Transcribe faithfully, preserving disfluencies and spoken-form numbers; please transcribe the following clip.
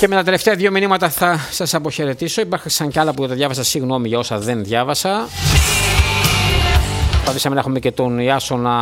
Και με τα τελευταία δύο μηνύματα θα σας αποχαιρετήσω. Υπάρχουν και άλλα που τα διάβασα, συγγνώμη για όσα δεν διάβασα. Προσπαθήσαμε να έχουμε και τον Ιάσονα